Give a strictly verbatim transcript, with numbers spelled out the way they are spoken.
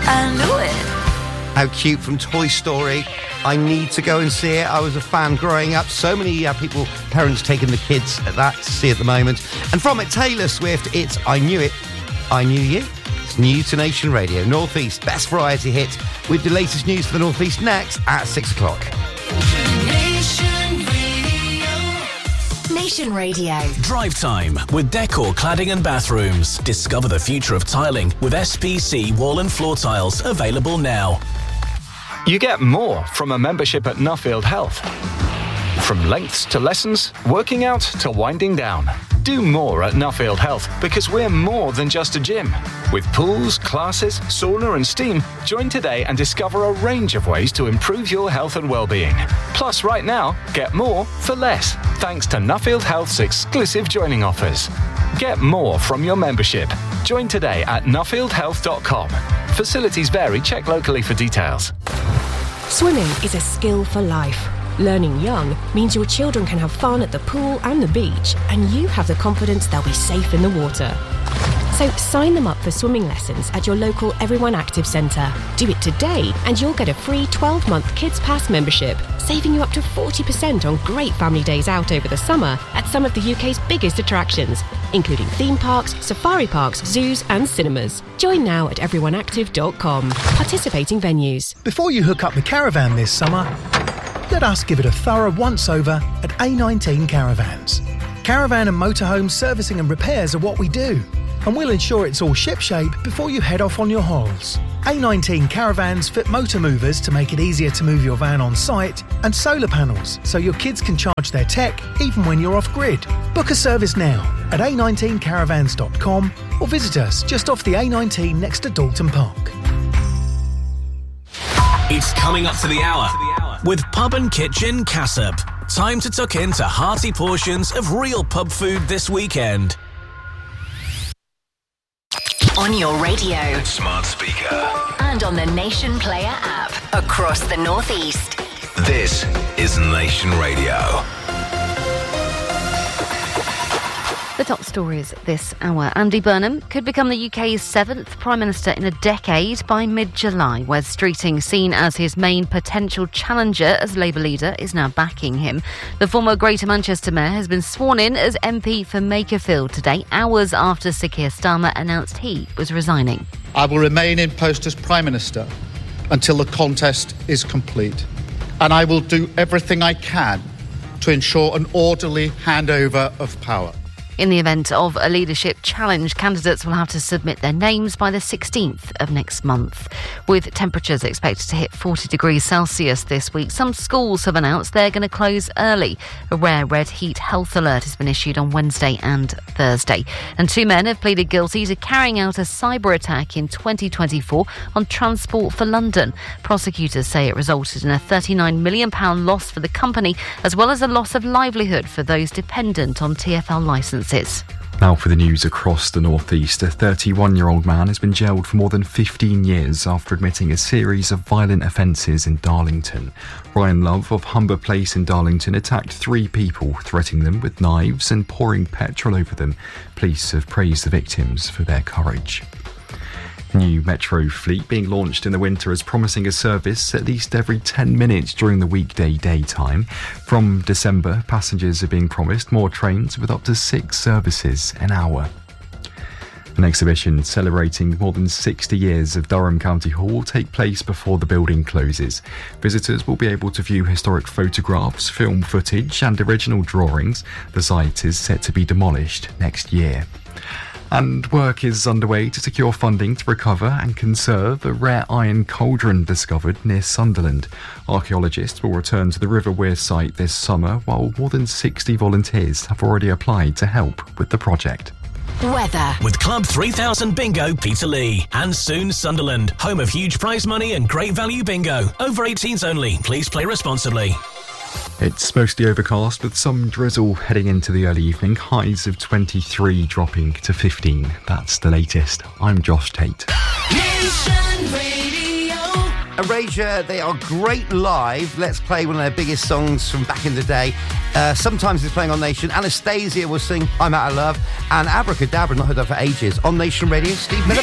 I knew it. How cute from Toy Story. I need to go and see it. I was a fan growing up. So many uh, people, parents taking the kids at that to see at the moment. And from it, Taylor Swift, it's I Knew It, I Knew You. It's new to Nation Radio. North East, best variety hit with the latest news for the North East next at six o'clock. Nation Radio. Nation Radio. Drive Time with Decor Cladding and Bathrooms. Discover the future of tiling with S P C wall and floor tiles available now. You get more from a membership at Nuffield Health. From lengths to lessons, working out to winding down. Do more at Nuffield Health because we're more than just a gym. With pools, classes, sauna and steam, join today and discover a range of ways to improve your health and well-being. Plus, right now, get more for less, thanks to Nuffield Health's exclusive joining offers. Get more from your membership. Join today at nuffield health dot com. Facilities vary. Check locally for details. Swimming is a skill for life. Learning young means your children can have fun at the pool and the beach, and you have the confidence they'll be safe in the water. So sign them up for swimming lessons at your local Everyone Active Centre. Do it today and you'll get a free twelve-month Kids Pass membership, saving you up to forty percent on great family days out over the summer at some of the U K's biggest attractions, including theme parks, safari parks, zoos and cinemas. Join now at everyone active dot com. Participating venues. Before you hook up the caravan this summer, let us give it a thorough once-over at A nineteen Caravans. Caravan and motorhome servicing and repairs are what we do, and we'll ensure it's all shipshape before you head off on your holes. A nineteen Caravans fit motor movers to make it easier to move your van on site, and solar panels so your kids can charge their tech even when you're off-grid. Book a service now at A nineteen caravans dot com or visit us just off the A nineteen next to Dalton Park. It's coming up to the hour with Pub and Kitchen Cassop. Time to tuck into hearty portions of real pub food this weekend. On your radio. Smart speaker. And on the Nation Player app. Across the North East. This is Nation Radio. The top stories this hour. Andy Burnham could become the U K's seventh Prime Minister in a decade by mid-July. Wes Streeting, seen as his main potential challenger as Labour leader, is now backing him. The former Greater Manchester Mayor has been sworn in as M P for Makerfield today, hours after Sir Keir Starmer announced he was resigning. I will remain in post as Prime Minister until the contest is complete. And I will do everything I can to ensure an orderly handover of power. In the event of a leadership challenge, candidates will have to submit their names by the sixteenth of next month. With temperatures expected to hit forty degrees Celsius this week, some schools have announced they're going to close early. A rare red heat health alert has been issued on Wednesday and Thursday. And two men have pleaded guilty to carrying out a cyber attack in twenty twenty-four on Transport for London. Prosecutors say it resulted in a thirty-nine million pounds loss for the company, as well as a loss of livelihood for those dependent on T F L licences. Now for the news across the North East. A thirty-one-year-old man has been jailed for more than fifteen years after admitting a series of violent offences in Darlington. Ryan Love of Humber Place in Darlington attacked three people, threatening them with knives and pouring petrol over them. Police have praised the victims for their courage. New Metro fleet being launched in the winter is promising a service at least every ten minutes during the weekday daytime. From December, passengers are being promised more trains with up to six services an hour. An exhibition celebrating more than sixty years of Durham County Hall will take place before the building closes. Visitors will be able to view historic photographs, film footage and original drawings. The site is set to be demolished next year. And work is underway to secure funding to recover and conserve a rare iron cauldron discovered near Sunderland. Archaeologists will return to the River Wear site this summer, while more than sixty volunteers have already applied to help with the project. Weather. With Club three thousand Bingo Peterlee. And soon Sunderland, home of huge prize money and great value bingo. Over eighteens only. Please play responsibly. It's mostly overcast with some drizzle heading into the early evening. Highs of twenty-three dropping to fifteen. That's the latest. I'm Josh Tate. Nation Radio. Erasure, they are great live. Let's play one of their biggest songs from back in the day. Uh, sometimes it's playing on Nation. Anastasia will sing I'm Out of Love. And Abracadabra, not heard of for ages. On Nation Radio, Steve Miller.